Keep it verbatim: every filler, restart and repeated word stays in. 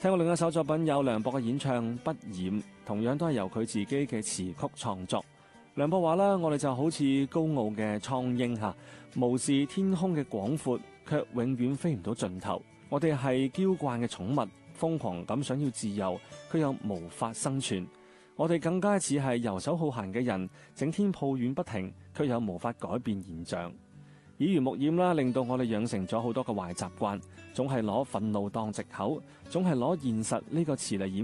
聽過另一首作品有梁博嘅演唱《不染》，同樣都係由佢自己嘅詞曲創作。梁博話啦，我哋就好似高傲嘅蒼鷹吓，無視天空嘅廣闊，卻永遠飛唔到盡頭。我哋係嬌慣嘅寵物，瘋狂咁想要自由，卻又無法生存。我哋更加似係遊手好閒嘅人，整天抱怨不停，卻又無法改變現象。耳濡目染啦，令到我哋養成咗好多嘅壞習慣，總係攞憤怒當藉口，總係攞現實呢個詞嚟掩